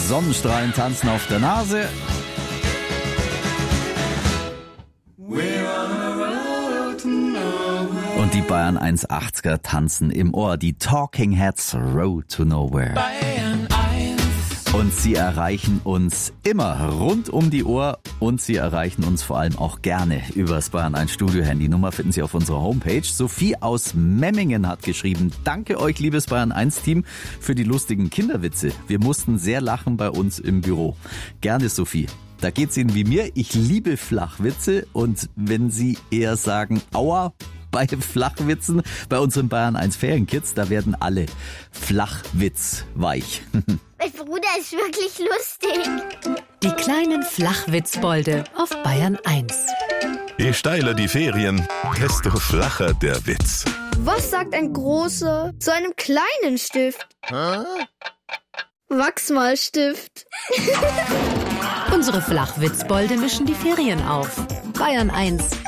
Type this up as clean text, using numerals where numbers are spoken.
Sonnenstrahlen tanzen auf der Nase. Und die Bayern 180er tanzen im Ohr. Die Talking Heads, Road to Nowhere. Und sie erreichen uns immer rund um die Uhr und sie erreichen uns vor allem auch gerne übers Bayern 1 Studio-Handy. Nummer finden Sie auf unserer Homepage. Sophie aus Memmingen hat geschrieben: Danke euch, liebes Bayern 1-Team, für die lustigen Kinderwitze. Wir mussten sehr lachen bei uns im Büro. Gerne, Sophie. Da geht's Ihnen wie mir. Ich liebe Flachwitze und wenn Sie eher sagen, aua, bei Flachwitzen, bei unseren Bayern 1 Ferienkids, da werden alle flachwitzweich. Mein Bruder ist wirklich lustig. Die kleinen Flachwitzbolde auf Bayern 1. Je steiler die Ferien, desto flacher der Witz. Was sagt ein großer zu einem kleinen Stift? Wachsmalstift. Unsere Flachwitzbolde mischen die Ferien auf. Bayern 1